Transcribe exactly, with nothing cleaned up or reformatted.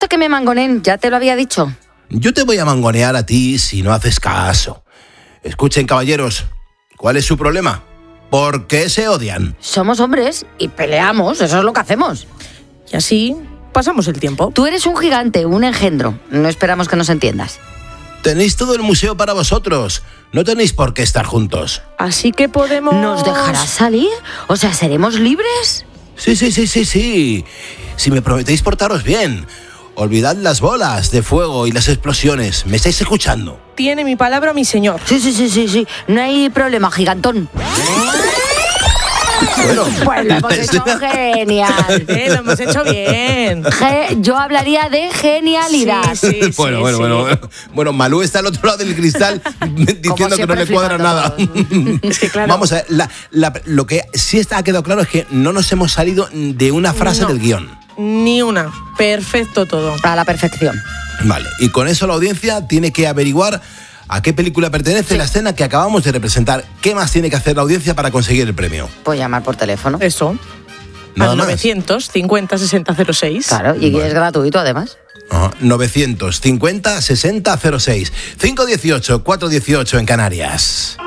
gusta que me mangoneen, ya te lo había dicho. Yo te voy a mangonear a ti si no haces caso. Escuchen, caballeros, ¿cuál es su problema? ¿Por qué se odian? Somos hombres y peleamos, eso es lo que hacemos. Y así pasamos el tiempo. Tú eres un gigante, un engendro. No esperamos que nos entiendas. Tenéis todo el museo para vosotros. No tenéis por qué estar juntos. Así que podemos... ¿Nos dejarás salir? O sea, ¿seremos libres? Sí, sí, sí, sí, sí. Si me prometéis portaros bien. Olvidad las bolas de fuego y las explosiones. ¿Me estáis escuchando? Tiene mi palabra mi señor. Sí, sí, sí, sí, sí. No hay problema, gigantón. Bueno, pues lo hemos hecho genial. Eh, lo hemos hecho bien. Ge- yo hablaría de genialidad. Sí, sí, bueno, sí, bueno, sí. bueno, bueno. Bueno, Malú está al otro lado del cristal diciendo que no le cuadra nada. Es que claro. Vamos a ver, la, la, lo que sí está, ha quedado claro es que no nos hemos salido de una frase No. del guión. Ni una. Perfecto todo. A la perfección. Vale, y con eso la audiencia tiene que averiguar a qué película pertenece Sí. la escena que acabamos de representar. ¿Qué más tiene que hacer la audiencia para conseguir el premio? Pues llamar por teléfono. Eso. Nada Al más. novecientos cincuenta sesenta cero seis. Claro, y Bueno. es gratuito además. Ajá, novecientos cincuenta sesenta cero seis. cinco dieciocho, cuatro dieciocho en Canarias.